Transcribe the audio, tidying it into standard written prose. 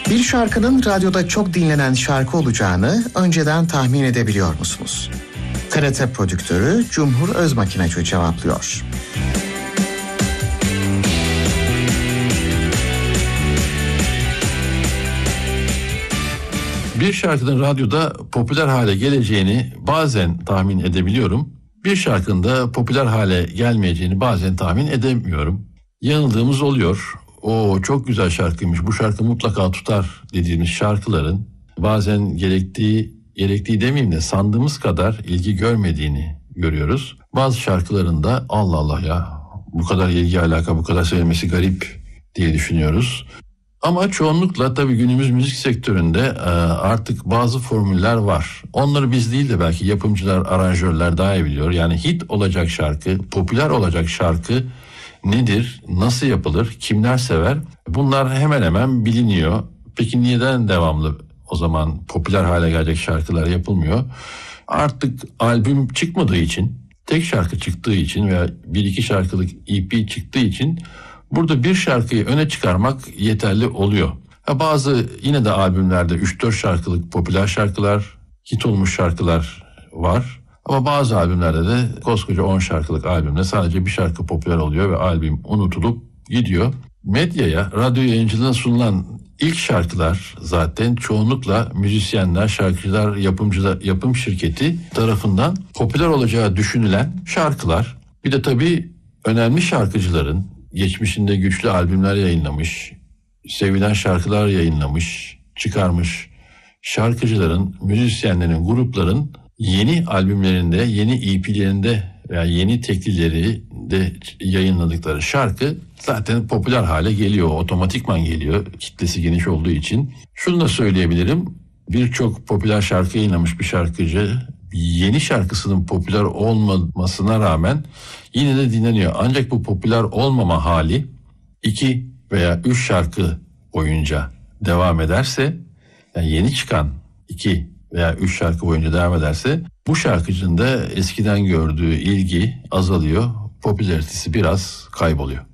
Bir şarkının radyoda çok dinlenen şarkı olacağını önceden tahmin edebiliyor musunuz? TRT prodüktörü Cumhur Özmakinacı cevaplıyor. Bir şarkının radyoda popüler hale geleceğini bazen tahmin edebiliyorum. Bir şarkının da popüler hale gelmeyeceğini bazen tahmin edemiyorum. Yanıldığımız oluyor. O çok güzel şarkıymış, bu şarkı mutlaka tutar dediğimiz şarkıların bazen gerektiği demeyeyim de sandığımız kadar ilgi görmediğini görüyoruz. Bazı şarkıların da Allah Allah ya bu kadar ilgi alaka, bu kadar sevilmesi garip diye düşünüyoruz. Ama çoğunlukla tabii günümüz müzik sektöründe artık bazı formüller var. Onları biz değil de belki yapımcılar, aranjörler daha iyi biliyor. Yani hit olacak şarkı, popüler olacak şarkı nedir, nasıl yapılır, kimler sever? Bunlar hemen hemen biliniyor. Peki neden devamlı o zaman popüler hale gelecek şarkılar yapılmıyor? Artık albüm çıkmadığı için, tek şarkı çıktığı için veya bir iki şarkılık EP çıktığı için burada bir şarkıyı öne çıkarmak yeterli oluyor. Bazı yine de albümlerde 3-4 şarkılık popüler şarkılar, hit olmuş şarkılar var. Ama bazı albümlerde de koskoca 10 şarkılık albümde sadece bir şarkı popüler oluyor ve albüm unutulup gidiyor. Medyaya, radyo yayıncılığına sunulan ilk şarkılar zaten çoğunlukla müzisyenler, şarkıcılar, yapım şirketi tarafından popüler olacağı düşünülen şarkılar. Bir de tabii önemli şarkıcıların geçmişinde güçlü albümler yayınlamış, sevilen şarkılar yayınlamış, çıkarmış şarkıcıların, müzisyenlerin, grupların yeni albümlerinde, yeni EP'lerinde veya yeni teklileri de yayınladıkları şarkı zaten popüler hale geliyor, otomatikman geliyor kitlesi geniş olduğu için. Şunu da söyleyebilirim, birçok popüler şarkı yayınlamış bir şarkıcı yeni şarkısının popüler olmamasına rağmen yine de dinleniyor. Ancak bu popüler olmama hali 2 veya 3 şarkı boyunca devam ederse, yani yeni çıkan 2 veya 3 şarkı boyunca devam ederse bu şarkıcının da eskiden gördüğü ilgi azalıyor, popülaritesi biraz kayboluyor.